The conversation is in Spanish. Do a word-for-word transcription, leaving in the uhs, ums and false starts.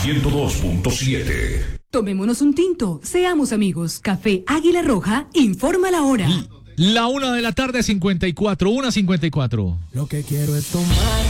ciento dos punto siete. Tomémonos un tinto, seamos amigos. Café Águila Roja informa la hora. La una de la tarde, cincuenta y cuatro, una cincuenta y cuatro. Lo que quiero es tomar